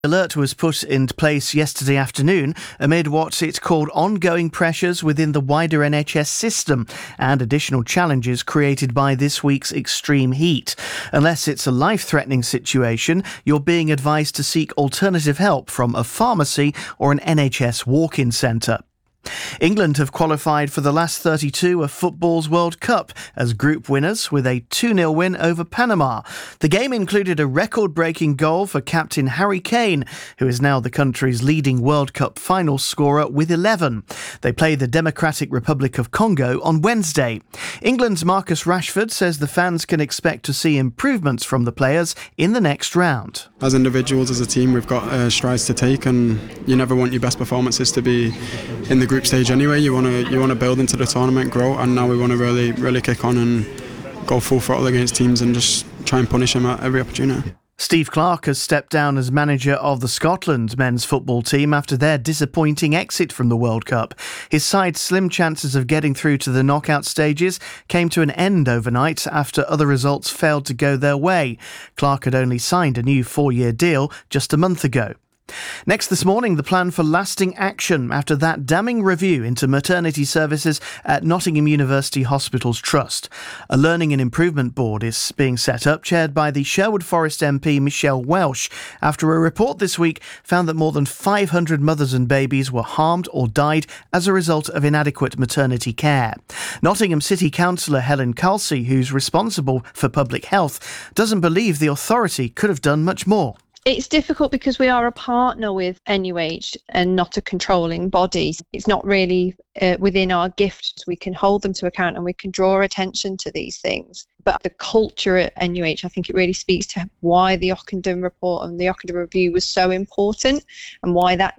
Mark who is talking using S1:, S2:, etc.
S1: Alert was put into place yesterday afternoon amid what it's called ongoing pressures within the wider NHS system and additional challenges created by this week's extreme heat. Unless it's a life-threatening situation, you're being advised to seek alternative help from a pharmacy or an NHS walk-in centre. England have qualified for the last 32 of football's World Cup as group winners with a 2-0 win over Panama. The game included a record-breaking goal for captain Harry Kane, who is now the country's leading World Cup final scorer with 11. They play the Democratic Republic of Congo on Wednesday. England's Marcus Rashford says the fans can expect to see improvements from the players in the next round.
S2: As individuals, as a team, we've got strides to take, and you never want your best performances to be in the group stage anyway. You want to build into the tournament, grow, and now we want to really kick on and go full throttle against teams and just try and punish them at every opportunity.
S1: Steve Clarke has stepped down as manager of the Scotland men's football team after their disappointing exit from the World Cup. His side's slim chances of getting through to the knockout stages came to an end overnight after other results failed to go their way. Clarke had only signed a new 4-year deal just a month ago. Next this morning, the plan for lasting action after that damning review into maternity services at Nottingham University Hospitals Trust. A Learning and Improvement Board is being set up, chaired by the Sherwood Forest MP Michelle Welsh, after a report this week found that more than 500 mothers and babies were harmed or died as a result of inadequate maternity care. Nottingham City Councillor Helen Kelsey, who's responsible for public health, doesn't believe the authority could have done much more.
S3: It's difficult because we are a partner with NUH and not a controlling body. It's not really within our gift. We can hold them to account and we can draw attention to these things. But the culture at NUH, I think it really speaks to why the Ockenden report and the Ockenden review was so important and why that